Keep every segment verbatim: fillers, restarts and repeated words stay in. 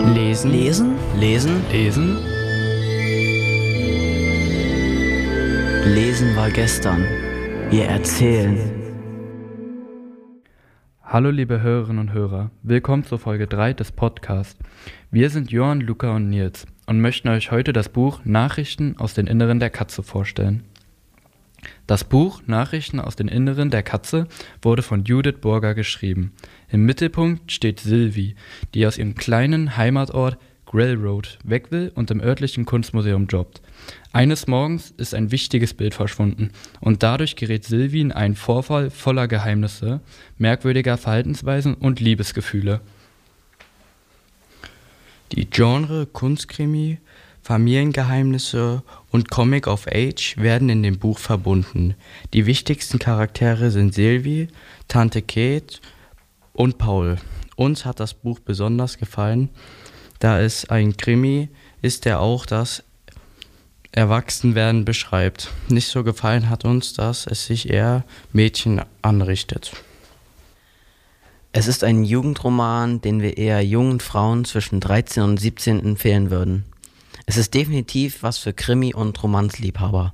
Lesen. Lesen. Lesen. Lesen. Lesen war gestern. Wir erzählen. Hallo liebe Hörerinnen und Hörer, willkommen zur Folge drei des Podcasts. Wir sind Johann, Luca und Nils und möchten euch heute das Buch Nachrichten aus den Inneren der Katze vorstellen. Das Buch Nachrichten aus den Inneren der Katze wurde von Judith Burger geschrieben. Im Mittelpunkt steht Sylvie, die aus ihrem kleinen Heimatort Grell Road weg will und im örtlichen Kunstmuseum jobbt. Eines Morgens ist ein wichtiges Bild verschwunden und dadurch gerät Sylvie in einen Vorfall voller Geheimnisse, merkwürdiger Verhaltensweisen und Liebesgefühle. Die Genre Kunstkrimi, Familiengeheimnisse und Comic of Age werden in dem Buch verbunden. Die wichtigsten Charaktere sind Sylvie, Tante Kate und Paul. Uns hat das Buch besonders gefallen, da es ein Krimi ist, der auch das Erwachsenwerden beschreibt. Nicht so gefallen hat uns, dass es sich eher Mädchen anrichtet. Es ist ein Jugendroman, den wir eher jungen Frauen zwischen dreizehn und siebzehn empfehlen würden. Es ist definitiv was für Krimi- und Romanzliebhaber.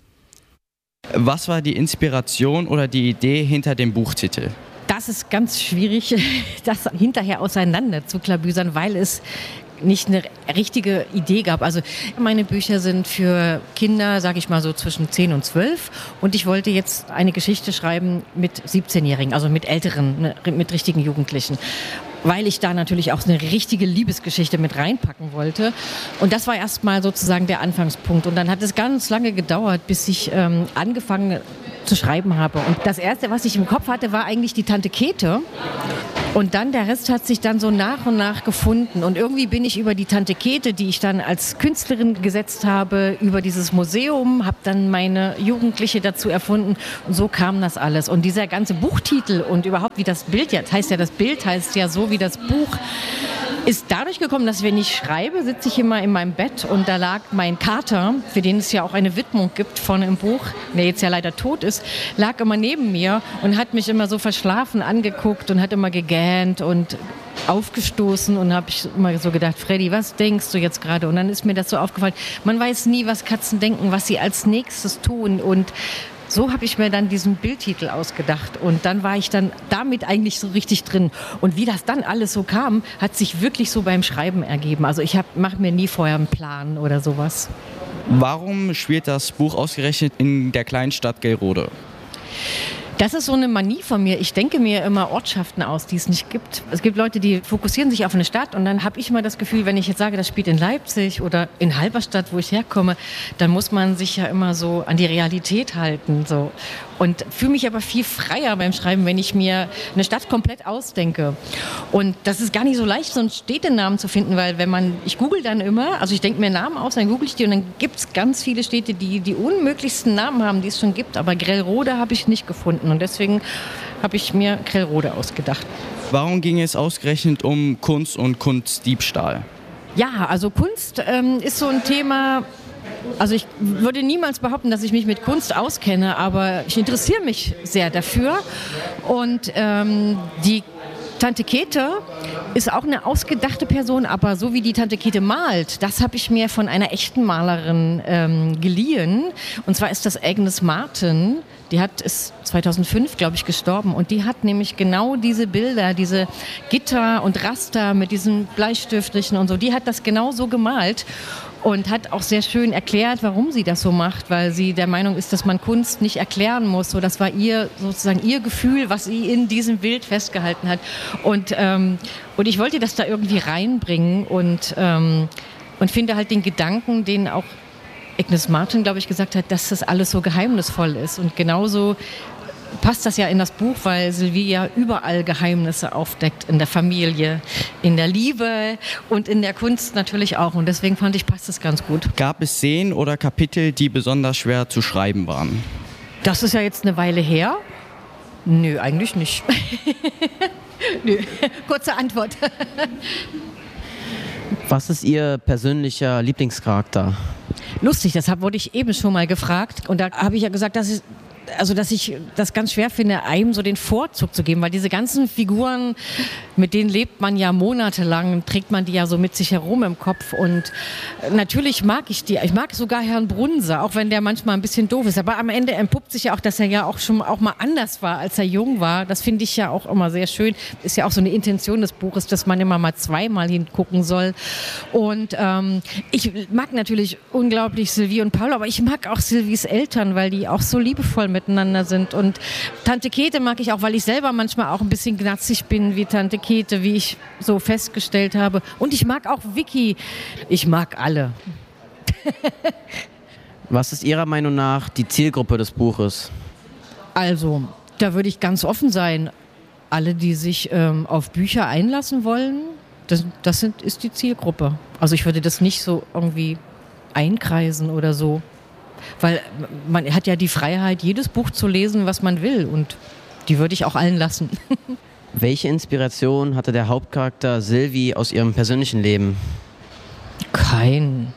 Was war die Inspiration oder die Idee hinter dem Buchtitel? Das ist ganz schwierig, das hinterher auseinander zu klabüsern, weil es nicht eine richtige Idee gab. Also meine Bücher sind für Kinder, sage ich mal so zwischen zehn und zwölf und ich wollte jetzt eine Geschichte schreiben mit siebzehnjährigen, also mit älteren, mit richtigen Jugendlichen, weil ich da natürlich auch eine richtige Liebesgeschichte mit reinpacken wollte. Und das war erstmal sozusagen der Anfangspunkt. Und dann hat es ganz lange gedauert, bis ich ähm, angefangen zu schreiben habe. Und das Erste, was ich im Kopf hatte, war eigentlich die Tante Käthe. Und dann der Rest hat sich dann so nach und nach gefunden. Und irgendwie bin ich über die Tante Käthe, die ich dann als Künstlerin gesetzt habe, über dieses Museum, habe dann meine Jugendliche dazu erfunden. Und so kam das alles. Und dieser ganze Buchtitel und überhaupt wie das Bild jetzt, heißt ja, das Bild heißt ja so wie das Buch, ist dadurch gekommen, dass wenn ich schreibe, sitze ich immer in meinem Bett und da lag mein Kater, für den es ja auch eine Widmung gibt vorne im Buch, der jetzt ja leider tot ist, lag immer neben mir und hat mich immer so verschlafen angeguckt und hat immer gegähnt und aufgestoßen und habe ich immer so gedacht, Freddy, was denkst du jetzt gerade? Und dann ist mir das so aufgefallen, man weiß nie, was Katzen denken, was sie als nächstes tun und so habe ich mir dann diesen Bildtitel ausgedacht und dann war ich dann damit eigentlich so richtig drin. Und wie das dann alles so kam, hat sich wirklich so beim Schreiben ergeben. Also ich mache mir nie vorher einen Plan oder sowas. Warum spielt das Buch ausgerechnet in der kleinen Stadt Gelrode? Das ist so eine Manie von mir. Ich denke mir immer Ortschaften aus, die es nicht gibt. Es gibt Leute, die fokussieren sich auf eine Stadt und dann habe ich immer das Gefühl, wenn ich jetzt sage, das spielt in Leipzig oder in Halberstadt, wo ich herkomme, dann muss man sich ja immer so an die Realität halten. So. Und fühle mich aber viel freier beim Schreiben, wenn ich mir eine Stadt komplett ausdenke. Und das ist gar nicht so leicht, so einen Städtenamen zu finden, weil wenn man, ich google dann immer, also ich denke mir Namen aus, dann google ich die und dann gibt es ganz viele Städte, die die unmöglichsten Namen haben, die es schon gibt. Aber Grellrode habe ich nicht gefunden und deswegen habe ich mir Grellrode ausgedacht. Warum ging es ausgerechnet um Kunst und Kunstdiebstahl? Ja, also Kunst ähm, ist so ein Thema. Also ich würde niemals behaupten, dass ich mich mit Kunst auskenne, aber ich interessiere mich sehr dafür. Und ähm, die Tante Käthe ist auch eine ausgedachte Person, aber so wie die Tante Käthe malt, das habe ich mir von einer echten Malerin ähm, geliehen. Und zwar ist das Agnes Martin. Die hat, ist zweitausendfünf, glaube ich, gestorben. Und die hat nämlich genau diese Bilder, diese Gitter und Raster mit diesen Bleistiftlichen und so, die hat das genau so gemalt. Und hat auch sehr schön erklärt, warum sie das so macht, weil sie der Meinung ist, dass man Kunst nicht erklären muss. So, das war ihr sozusagen ihr Gefühl, was sie in diesem Bild festgehalten hat. Und, ähm, und ich wollte das da irgendwie reinbringen und, ähm, und finde halt den Gedanken, den auch Agnes Martin, glaube ich, gesagt hat, dass das alles so geheimnisvoll ist. Und genauso passt das ja in das Buch, weil Sylvia überall Geheimnisse aufdeckt, in der Familie, in der Liebe und in der Kunst natürlich auch. Und deswegen fand ich, passt das ganz gut. Gab es Szenen oder Kapitel, die besonders schwer zu schreiben waren? Das ist ja jetzt eine Weile her. Nö, eigentlich nicht. Nö, kurze Antwort. Was ist Ihr persönlicher Lieblingscharakter? Lustig, deshalb wurde ich eben schon mal gefragt. Und da habe ich ja gesagt, dass ich also dass ich das ganz schwer finde, einem so den Vorzug zu geben, weil diese ganzen Figuren mit denen lebt man ja monatelang, trägt man die ja so mit sich herum im Kopf. Und natürlich mag ich die. Ich mag sogar Herrn Brunse, auch wenn der manchmal ein bisschen doof ist. Aber am Ende entpuppt sich ja auch, dass er ja auch schon auch mal anders war, als er jung war. Das finde ich ja auch immer sehr schön. Ist ja auch so eine Intention des Buches, dass man immer mal zweimal hingucken soll. Und ähm, ich mag natürlich unglaublich Sylvie und Paul, aber ich mag auch Sylvies Eltern, weil die auch so liebevoll miteinander sind. Und Tante Käthe mag ich auch, weil ich selber manchmal auch ein bisschen gnatzig bin wie Tante Käthe, wie ich so festgestellt habe. Und ich mag auch Vicky. Ich mag alle. Was ist Ihrer Meinung nach die Zielgruppe des Buches? Also, da würde ich ganz offen sein. Alle, die sich ähm, auf Bücher einlassen wollen, das, das sind, ist die Zielgruppe. Also ich würde das nicht so irgendwie einkreisen oder so. Weil man hat ja die Freiheit, jedes Buch zu lesen, was man will. Und die würde ich auch allen lassen. Welche Inspiration hatte der Hauptcharakter Sylvie aus ihrem persönlichen Leben? Kein.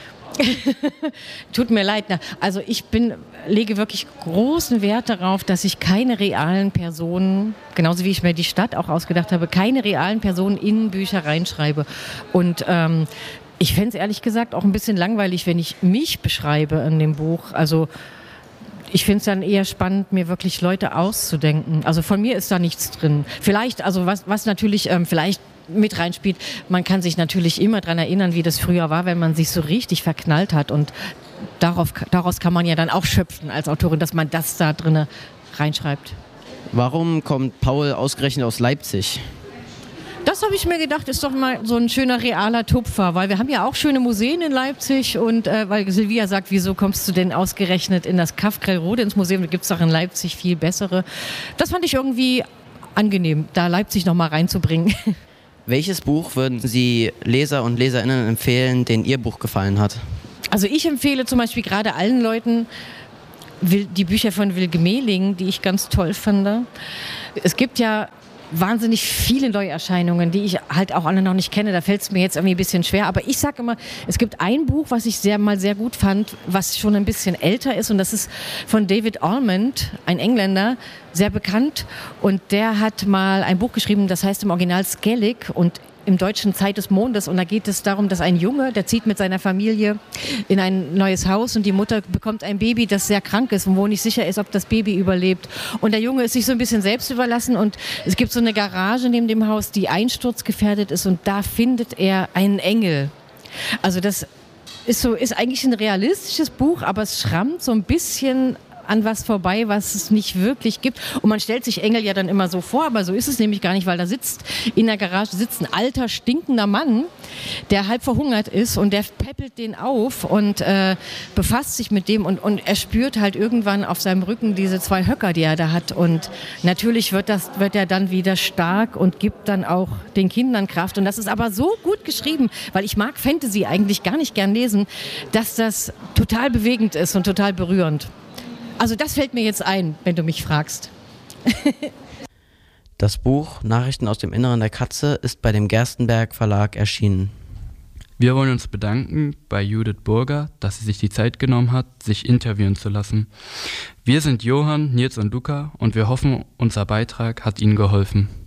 Tut mir leid. Also ich bin, lege wirklich großen Wert darauf, dass ich keine realen Personen, genauso wie ich mir die Stadt auch ausgedacht habe, keine realen Personen in Bücher reinschreibe. Und ähm, ich fände es ehrlich gesagt auch ein bisschen langweilig, wenn ich mich beschreibe in dem Buch. Also ich finde es dann eher spannend, mir wirklich Leute auszudenken. Also von mir ist da nichts drin. Vielleicht, also was, was natürlich ähm, vielleicht mit reinspielt, man kann sich natürlich immer daran erinnern, wie das früher war, wenn man sich so richtig verknallt hat. Und darauf, daraus kann man ja dann auch schöpfen als Autorin, dass man das da drin reinschreibt. Warum kommt Paul ausgerechnet aus Leipzig? Das habe ich mir gedacht, ist doch mal so ein schöner realer Tupfer, weil wir haben ja auch schöne Museen in Leipzig und äh, weil Silvia sagt, wieso kommst du denn ausgerechnet in das Kaff Grellrode ins Museum, da gibt es doch in Leipzig viel bessere. Das fand ich irgendwie angenehm, da Leipzig noch mal reinzubringen. Welches Buch würden Sie Leser und Leserinnen empfehlen, denen Ihr Buch gefallen hat? Also ich empfehle zum Beispiel gerade allen Leuten die Bücher von Wilke Mehling, die ich ganz toll fand. Es gibt ja wahnsinnig viele Neuerscheinungen, die ich halt auch alle noch nicht kenne. Da fällt es mir jetzt irgendwie ein bisschen schwer. Aber ich sage immer, es gibt ein Buch, was ich sehr, mal sehr gut fand, was schon ein bisschen älter ist. Und das ist von David Almond, ein Engländer, sehr bekannt. Und der hat mal ein Buch geschrieben, das heißt im Original Skellig und im Deutschen Zeit des Mondes. Und da geht es darum, dass ein Junge, der zieht mit seiner Familie in ein neues Haus und die Mutter bekommt ein Baby, das sehr krank ist und wo nicht sicher ist, ob das Baby überlebt. Und der Junge ist sich so ein bisschen selbst überlassen und es gibt so eine Garage neben dem Haus, die einsturzgefährdet ist und da findet er einen Engel. Also das ist so, ist eigentlich ein realistisches Buch, aber es schrammt so ein bisschen an was vorbei, was es nicht wirklich gibt. Und man stellt sich Engel ja dann immer so vor, aber so ist es nämlich gar nicht, weil da sitzt, in der Garage sitzt ein alter, stinkender Mann, der halb verhungert ist und der peppelt den auf und äh, befasst sich mit dem und, und er spürt halt irgendwann auf seinem Rücken diese zwei Höcker, die er da hat. Und natürlich wird, das, wird er dann wieder stark und gibt dann auch den Kindern Kraft. Und das ist aber so gut geschrieben, weil ich mag Fantasy eigentlich gar nicht gern lesen, dass das total bewegend ist und total berührend. Also das fällt mir jetzt ein, wenn du mich fragst. Das Buch Nachrichten aus dem Inneren der Katze ist bei dem Gerstenberg Verlag erschienen. Wir wollen uns bedanken bei Judith Burger, dass sie sich die Zeit genommen hat, sich interviewen zu lassen. Wir sind Johann, Nils und Luca und wir hoffen, unser Beitrag hat Ihnen geholfen.